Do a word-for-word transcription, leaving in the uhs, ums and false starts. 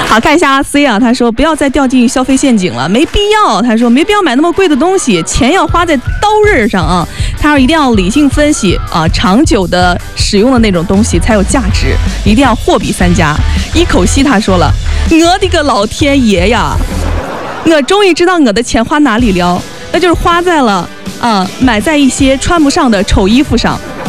好，看一下阿 C 啊，他说不要再掉进消费陷阱了，没必要。他说没必要买那么贵的东西，钱要花在刀刃上啊。他说一定要理性分析啊，长久的使用的那种东西才有价值，一定要货比三家。一口气他说了，我的个老天爷呀，我终于知道我的钱花哪里了，那就是花在了啊买在一些穿不上的丑衣服上。